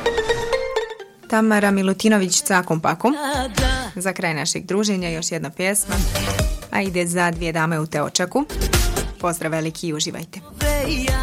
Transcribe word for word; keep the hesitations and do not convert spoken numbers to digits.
Tamara Milutinović Cakom Pakom. Za kraj našeg druženja još jedna pjesma, a ide za dvije dame u Teočaku. Pozdrav veliki i uživajte.